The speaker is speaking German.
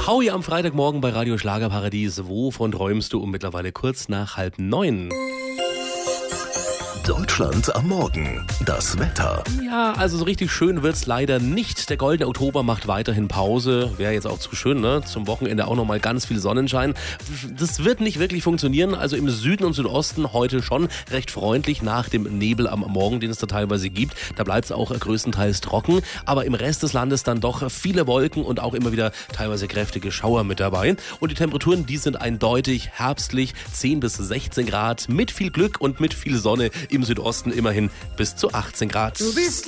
Howie am Freitagmorgen bei Radio Schlagerparadies. Wovon träumst du? Mittlerweile kurz nach 8:30. Deutschland am Morgen. Das Wetter. Ja, also so richtig schön wird's leider nicht. Der goldene Oktober macht weiterhin Pause. Wäre jetzt auch zu schön, ne? Zum Wochenende auch nochmal ganz viel Sonnenschein. Das wird nicht wirklich funktionieren. Also im Süden und Südosten heute schon recht freundlich nach dem Nebel am Morgen, den es da teilweise gibt. Da bleibt's auch größtenteils trocken. Aber im Rest des Landes dann doch viele Wolken und auch immer wieder teilweise kräftige Schauer mit dabei. Und die Temperaturen, die sind eindeutig herbstlich. 10 bis 16 Grad mit viel Glück und mit viel Sonne. Im Südosten immerhin bis zu 18 Grad. Du bist